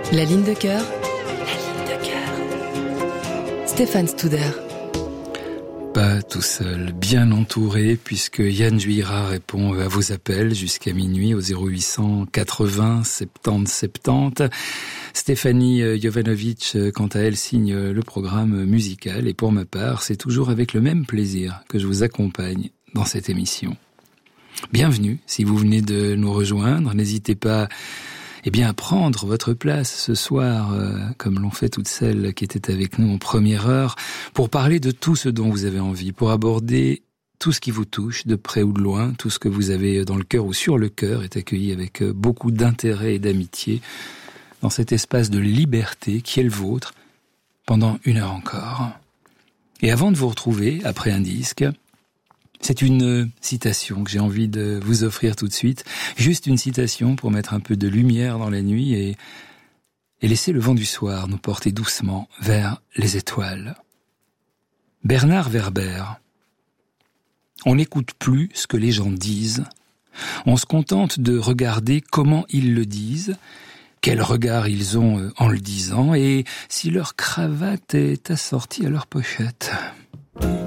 La ligne de cœur. Stéphane Studer. Pas tout seul, bien entouré, puisque Yann Juira répond à vos appels jusqu'à minuit au 0800 80 70 70. Stéphanie Jovanovic, quant à elle, signe le programme musical. Et pour ma part, c'est toujours avec le même plaisir que je vous accompagne dans cette émission. Bienvenue, si vous venez de nous rejoindre, n'hésitez pas à prendre votre place ce soir, comme l'ont fait toutes celles qui étaient avec nous en première heure, pour parler de tout ce dont vous avez envie, pour aborder tout ce qui vous touche, de près ou de loin, tout ce que vous avez dans le cœur ou sur le cœur est accueilli avec beaucoup d'intérêt et d'amitié dans cet espace de liberté qui est le vôtre, pendant 1 heure encore. Et avant de vous retrouver, après un disque, c'est une citation que j'ai envie de vous offrir tout de suite. Juste une citation pour mettre un peu de lumière dans la nuit et laisser le vent du soir nous porter doucement vers les étoiles. Bernard Werber. On n'écoute plus ce que les gens disent. On se contente de regarder comment ils le disent, quel regard ils ont en le disant et si leur cravate est assortie à leur pochette.